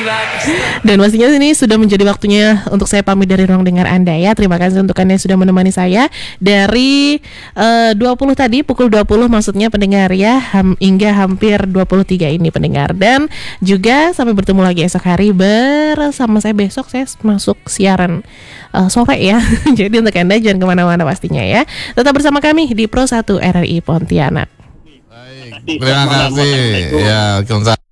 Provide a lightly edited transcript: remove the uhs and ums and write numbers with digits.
Dan pastinya ini sudah menjadi waktunya untuk saya pamit dari ruang dengar Anda ya. Terima kasih untuk Anda yang sudah menemani saya dari 20 tadi, pukul 20 maksudnya pendengar ya, hingga hampir 23 ini pendengar. Dan juga sampai bertemu lagi esok hari bersama saya. Besok saya masuk siaran sore ya. Jadi untuk Anda jangan kemana-mana pastinya ya. Tetap bersama kami di Pro 1 RRI Pontianak. Baik, terima kasih. Ya,